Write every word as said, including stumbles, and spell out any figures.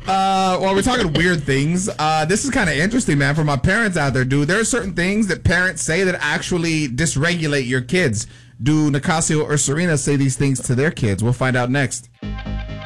Uh, well, we're talking weird things. Uh, this is kind of interesting, man, for my parents out there, dude. There are certain things that parents say that actually dysregulate your kids. Do Nicasio or Serena say these things to their kids? We'll find out next.